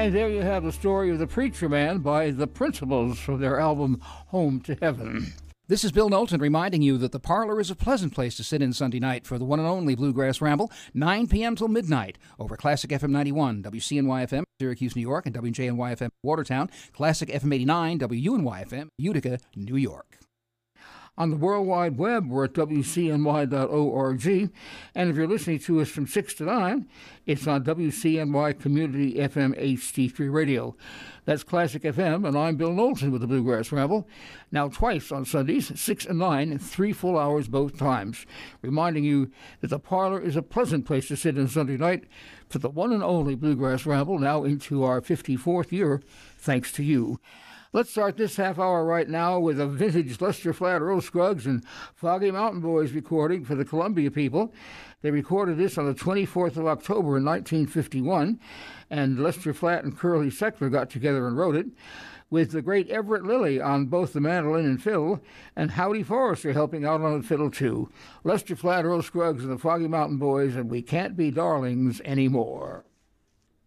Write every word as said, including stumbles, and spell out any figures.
And there you have the story of The Preacher Man by The Principles from their album Home to Heaven. This is Bill Knowlton reminding you that the parlor is a pleasant place to sit in Sunday night for the one and only Bluegrass Ramble, nine p.m. till midnight over Classic F M ninety-one, W C N Y F M, Syracuse, New York, and W J N Y F M, Watertown, Classic F M eighty-nine, W U N Y F M, Utica, New York. On the World Wide Web, we're at W C N Y dot org, and if you're listening to us from six to nine, it's on W C N Y Community F M H D three Radio. That's Classic F M, and I'm Bill Knowlton with the Bluegrass Ramble. Now twice on Sundays, six and nine, three full hours both times, reminding you that the parlor is a pleasant place to sit on Sunday night for the one and only Bluegrass Ramble, now into our fifty-fourth year, thanks to you. Let's start this half hour right now with a vintage Lester Flatt, Earl Scruggs, and Foggy Mountain Boys recording for the Columbia people. They recorded this on the twenty-fourth of October in nineteen fifty-one, and Lester Flatt and Curly Sechler got together and wrote it, with the great Everett Lilly on both the mandolin and fiddle, and Howdy Forrester helping out on the fiddle too. Lester Flatt, Earl Scruggs, and the Foggy Mountain Boys, and We Can't Be Darlings Anymore.